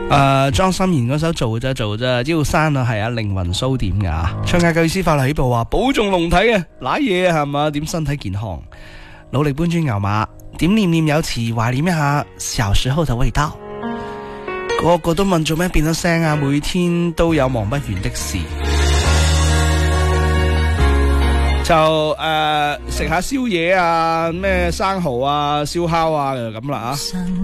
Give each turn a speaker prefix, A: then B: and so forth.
A: 莊心妍嗰首做啫，要刪啊，係啊，靈魂騷點噶。唱界巨師發嚟起步話保重龍體啊，瀨嘢係嘛？點身體健康，努力搬磚牛馬，點念念有詞，懷念一下小時候的味道。個個都問做咩變咗聲啊？每天都有忙不完的事，就食下宵夜啊，咩生蠔啊、燒烤啊，就咁啦啊。